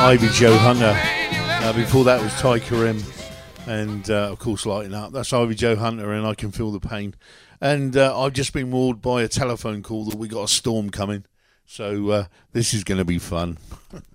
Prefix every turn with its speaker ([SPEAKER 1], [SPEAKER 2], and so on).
[SPEAKER 1] Ivy Joe Hunter. Before that was Ty Karim. And, of course, Lighting Up. That's Ivy Joe Hunter and I Can Feel the Pain. And I've just been warned by a telephone call that we got a storm coming. So this is going to be fun.